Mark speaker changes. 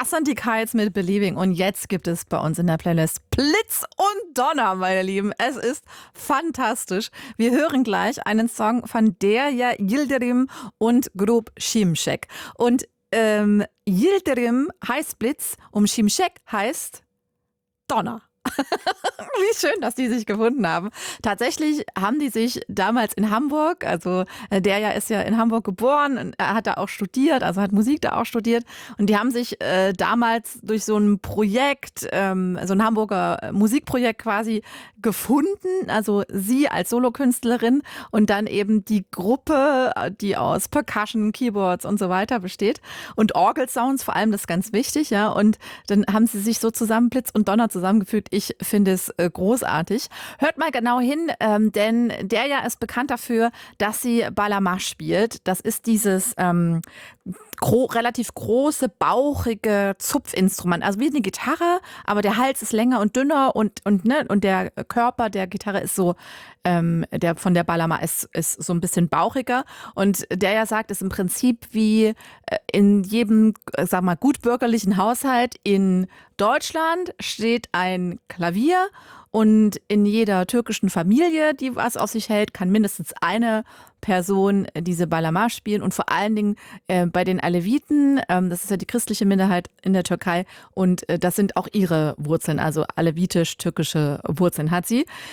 Speaker 1: Das sind die Kites mit Believing. Und jetzt gibt es bei uns in der Playlist Blitz und Donner, meine Lieben. Es ist fantastisch. Wir hören gleich einen Song von Derya Yildirim und Grup Şimşek. Und Yildirim heißt Blitz und Şimşek heißt Donner. Wie schön, dass die sich gefunden haben. Tatsächlich haben die sich damals in Hamburg, also Derya ist ja in Hamburg geboren, er hat da auch studiert, also hat Musik da auch studiert. Und die haben sich damals durch so ein Projekt, so ein Hamburger Musikprojekt quasi gefunden. Also sie als Solokünstlerin und dann eben die Gruppe, die aus Percussion, Keyboards und so weiter besteht. Und Orgelsounds, vor allem, das ist ganz wichtig, ja. Und dann haben sie sich so zusammen Blitz und Donner zusammengefügt. Ich finde es großartig. Hört mal genau hin, denn Derya ist bekannt dafür, dass sie Bağlama spielt. Das ist dieses relativ große, bauchige Zupfinstrument. Also wie eine Gitarre, aber der Hals ist länger und dünner und der Körper der Gitarre ist so, der von der Bağlama ist so ein bisschen bauchiger. Und Derya sagt, es ist im Prinzip wie in jedem, sag mal, gut bürgerlichen Haushalt in Deutschland steht ein Klavier und in jeder türkischen Familie, die was auf sich hält, kann mindestens eine Person diese Bağlama spielen und vor allen Dingen bei den Aleviten, das ist ja die christliche Minderheit in der Türkei und das sind auch ihre Wurzeln, also alevitisch-türkische Wurzeln hat sie.